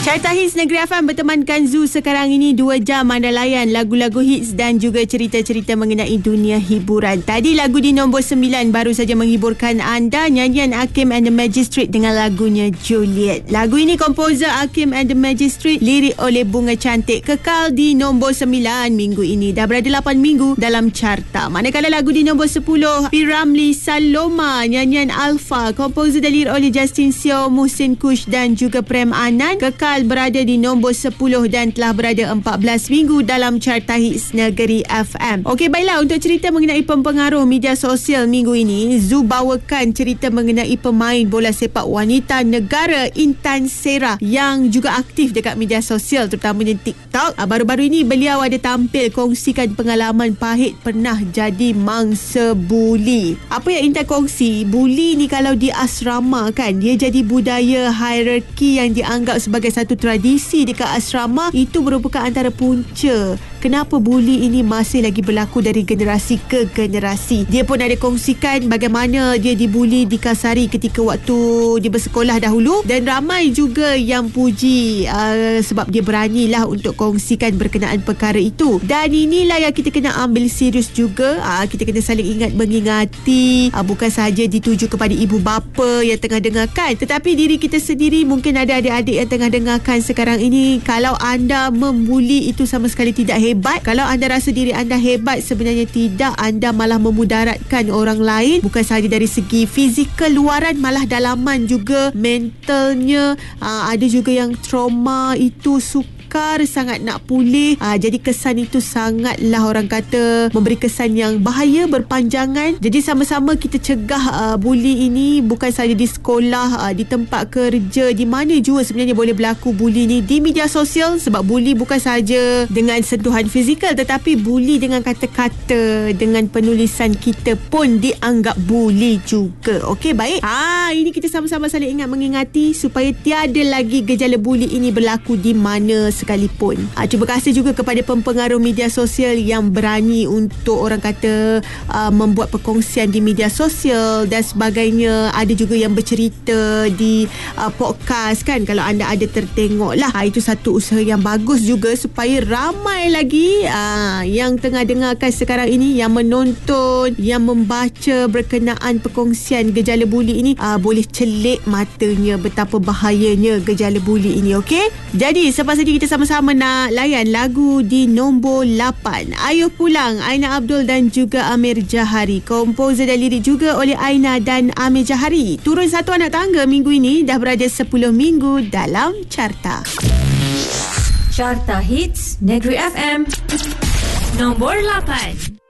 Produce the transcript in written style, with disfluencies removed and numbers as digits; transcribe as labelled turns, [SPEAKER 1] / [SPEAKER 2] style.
[SPEAKER 1] Carta Hits Negeri FM bertemankan Zu sekarang ini 2 jam anda layan lagu-lagu hits dan juga cerita-cerita mengenai dunia hiburan. Tadi lagu di nombor 9 baru saja menghiburkan anda, nyanyian Hakim and the Magistrate dengan lagunya Juliet. Lagu ini komposer Hakim and the Magistrate, lirik oleh Bunga Cantik, kekal di nombor 9 minggu ini. Dah berada 8 minggu dalam carta. Manakala lagu di nombor 10 Piramli Saloma, nyanyian Alpha, komposer dan lirik oleh Justin Seo, Muhsin Kush dan juga Prem Anand, kekal berada di nombor 10 dan telah berada 14 minggu dalam Carta Hits Negeri FM. Okey, baiklah, untuk cerita mengenai pempengaruh media sosial minggu ini, Zu bawakan cerita mengenai pemain bola sepak wanita negara Intan Sera yang juga aktif dekat media sosial terutamanya TikTok. Baru-baru ini beliau ada tampil kongsikan pengalaman pahit pernah jadi mangsa buli. Apa yang Intan kongsi, buli ni kalau di asrama kan, dia jadi budaya hierarki yang dianggap sebagai satu tradisi dekat asrama. Itu merupakan antara punca kenapa buli ini masih lagi berlaku dari generasi ke generasi. Dia pun ada kongsikan bagaimana dia dibuli, dikasari ketika waktu dia bersekolah dahulu, dan ramai juga yang puji sebab dia beranilah untuk kongsikan berkenaan perkara itu. Dan inilah yang kita kena ambil serius juga. Kita kena saling ingat mengingati, bukan sahaja dituju kepada ibu bapa yang tengah dengarkan, tetapi diri kita sendiri. Mungkin ada adik-adik yang tengah dengarkan sekarang ini, kalau anda membuli itu sama sekali tidak hebat. Kalau anda rasa diri anda hebat, sebenarnya tidak. Anda malah memudaratkan orang lain, bukan sahaja dari segi fizikal luaran, malah dalaman juga, mentalnya. Ada juga yang trauma itu sangat nak pulih. Jadi kesan itu sangatlah, orang kata, memberi kesan yang bahaya berpanjangan. Jadi sama-sama kita cegah buli ini, bukan sahaja di sekolah, di tempat kerja, di mana juga sebenarnya boleh berlaku buli ni. Di media sosial, sebab buli bukan sahaja dengan sentuhan fizikal, tetapi buli dengan kata-kata, dengan penulisan kita pun dianggap buli juga. Okey, baik. Ini kita sama-sama saling ingat mengingati supaya tiada lagi gejala buli ini berlaku di mana sekalipun. Terima kasih juga kepada pempengaruh media sosial yang berani untuk, orang kata, membuat perkongsian di media sosial dan sebagainya. Ada juga yang bercerita di podcast kan, kalau anda ada tertengok lah. Itu satu usaha yang bagus juga supaya ramai lagi yang tengah dengarkan sekarang ini, yang menonton, yang membaca berkenaan perkongsian gejala buli ini, boleh celik matanya betapa bahayanya gejala buli ini. Okey, jadi selepas ini kita sama-sama nak layan lagu di nombor 8. Ayuh Pulang, Aina Abdul dan juga Amir Jahari. Komposer dan lirik juga oleh Aina dan Amir Jahari. Turun satu anak tangga minggu ini, dah berada 10 minggu dalam carta.
[SPEAKER 2] Carta Hits Negeri FM nombor 8.